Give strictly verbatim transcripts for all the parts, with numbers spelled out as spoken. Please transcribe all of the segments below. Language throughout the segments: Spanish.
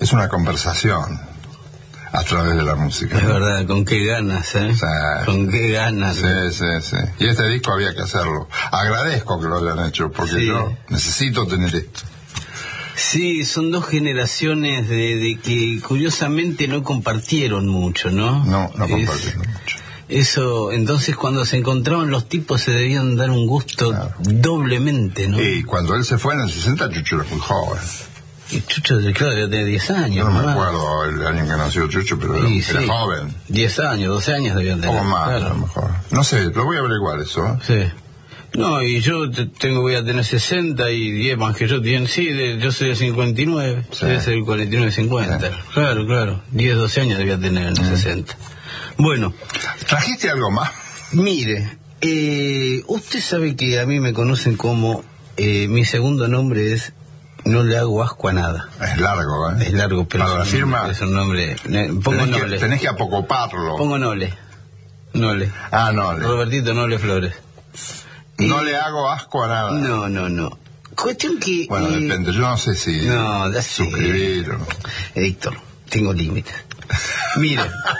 es una conversación a través de la música. Es verdad, con qué ganas, ¿eh? Sí. Con qué ganas. Sí, sí, sí. Y este disco había que hacerlo. Agradezco que lo hayan hecho, porque Sí. yo necesito tener esto. Sí, son dos generaciones de, de que curiosamente no compartieron mucho, ¿no? No, no Es- compartieron mucho. Eso, entonces cuando se encontraban los tipos se debían dar un gusto Claro. doblemente, ¿no? Y cuando él se fue en el sesenta, Chucho era muy joven. Y Chucho, claro, ya tenía diez años. Yo no me más. acuerdo el año que nació Chucho, pero era, Y era sí, joven. diez años, doce años debían Un tener. poco más, claro. a lo mejor. No sé, lo voy a averiguar eso. ¿eh? Sí. No, y yo te- tengo, voy a tener sesenta y diez más que yo tienen, sí, de- yo soy de cincuenta y nueve, Sí. debe ser el cuarenta y nueve cincuenta. Sí. Claro, claro, diez, doce años debía tener en el sesenta. Bueno, ¿Trajiste algo más? mire, eh, usted sabe que a mí me conocen como, eh, mi segundo nombre es No le hago asco a nada. Es largo, ¿eh? Es largo, pero Para la es un firma, nombre, es un nombre, ne- pongo tenés, Nole, que, tenés que apocoparlo. pongo Nole, Nole, Ah, no, le, Robertito Nole Flores. no Y- le hago asco a nada. No, no, no. Cuestión que... Bueno, eh, depende, yo no sé si No, ya sé. suscribir o no. Héctor, tengo límites. Mire,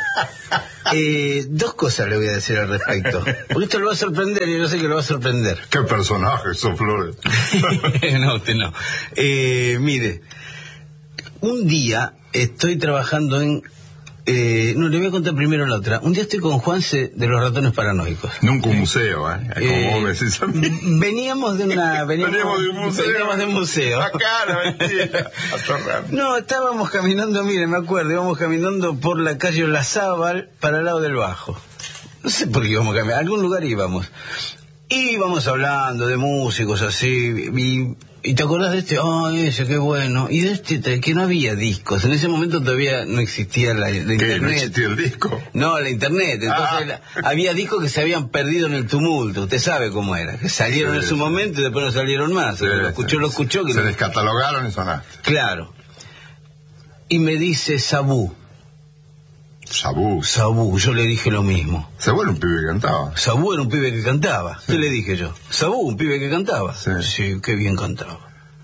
eh, dos cosas le voy a decir al respecto. Porque esto lo va a sorprender y yo sé que lo va a sorprender. ¿Qué personaje sos, Flores? No, usted no. Eh, mire, un día estoy trabajando en... Eh, no, le voy a contar primero la otra. Un día estoy con Juanse de los ratones paranoicos. Nunca un museo, ¿eh? Como Eh, vos me decís a mí. Veníamos de una... Veníamos de un museo. Veníamos de un museo. La cara, mentira. Atorrante. No, estábamos caminando, mire, me acuerdo, íbamos caminando por la calle Olazábal para el lado del Bajo. No sé por qué íbamos a caminar, a algún lugar íbamos. Y íbamos hablando de músicos así, y, y te acordás de este, oh, ese, qué bueno. Y de este, te- que no había discos, en ese momento todavía no existía la, la ¿Qué? ¿No internet. existía el disco? No, la internet. Entonces Ah. la- había discos que se habían perdido en el tumulto. Usted sabe cómo era. Que salieron Sí, en su sí. momento y después no salieron más. Sí, El que lo escuchó, sí. lo escuchó. Que Se no- descatalogaron y sonaste. Claro. Y me dice Sabú. Sabú. Sabú, yo le dije lo mismo. Sabú era un pibe que cantaba. Sabú era un pibe que cantaba. ¿Qué le dije yo? Sabú, un pibe que cantaba. Sí. Qué bien cantaba.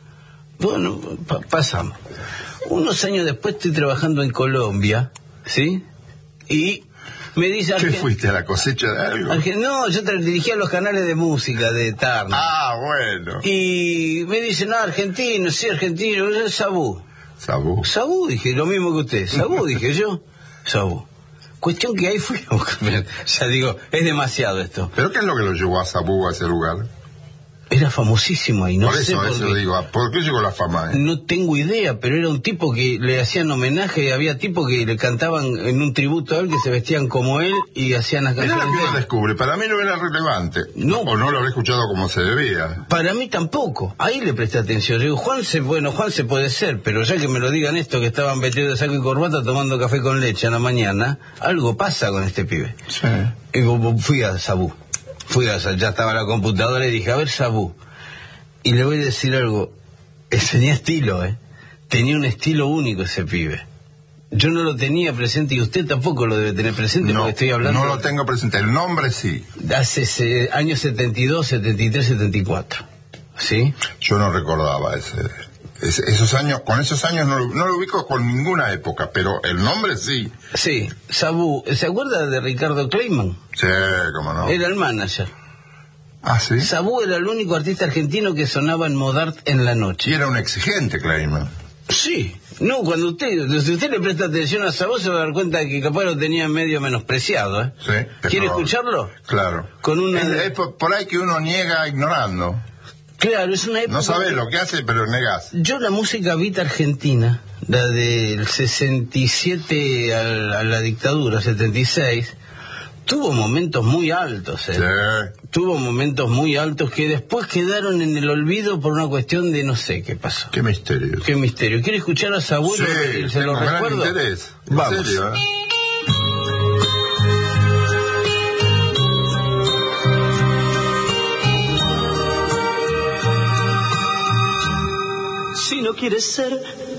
Bueno, pa- pasamos. Unos años después estoy trabajando en Colombia, ¿sí? Y me dice... ¿Qué Argen- fuiste a la cosecha de algo? Argen- No, yo tra- dirigía los canales de música de Tarna. Ah, bueno. Y me dice, no, argentino, sí, argentino, es Sabú. Sabú. Sabú, dije, lo mismo que usted. Sabú, dije yo. Sabú. Cuestión que ahí fui. Ya digo, es demasiado esto. ¿Pero qué es lo que lo llevó a Sabú a ese lugar? Era famosísimo ahí, no por sé eso, por eso qué. digo, ¿por qué llegó la fama? eh? No tengo idea, pero era un tipo que le hacían homenaje, había tipos que le cantaban en un tributo a él, que se vestían como él y hacían las Mirá canciones lo que de uno él. descubre. Para mí no era relevante. No. O no lo habré escuchado como se debía. Para mí tampoco, ahí le presté atención. Digo, Juan se, bueno, Juan se puede ser, pero ya que me lo digan esto, que estaban vestidos de saco y corbata tomando café con leche en la mañana, algo pasa con este pibe. Sí. Y como fui a Sabú, fui a, ya estaba la computadora y dije, a ver Sabú. Y le voy a decir algo, eh, tenía estilo, ¿eh? Tenía un estilo único ese pibe. Yo no lo tenía presente y usted tampoco lo debe tener presente No, porque estoy hablando... no lo tengo presente. El nombre sí. de hace ese, años setenta y dos, setenta y tres, setenta y cuatro. ¿Sí? Yo no recordaba ese, ese- esos años. Con esos años no, lo- no lo ubico con ninguna época, pero el nombre sí. Sí, Sabú, ¿se acuerda de Ricardo Kleiman? Sí, cómo no. Era el manager. Ah, sí. Sabú era el único artista argentino que sonaba en Modart en la noche. Y era un exigente, Kleiman. Sí, no, cuando usted, si usted le presta atención a Sabú se va a dar cuenta que capaz lo tenía medio menospreciado, ¿eh? Sí. ¿Quiere pero- escucharlo? Claro. Con una... Es, es por, por ahí que uno niega ignorando. Claro, es una época... No sabes lo que hace, pero negás. Yo la música beat argentina, la del sesenta y siete a, a la dictadura, setenta y seis, tuvo momentos muy altos, ¿eh? Sí. Tuvo momentos muy altos que después quedaron en el olvido por una cuestión de no sé qué pasó. Qué misterio. Qué misterio. ¿Quiere escuchar a Sabú? Sí, ¿Se lo tengo gran recuerdo? interés. En Vamos. serio, ¿eh? Si no quieres ser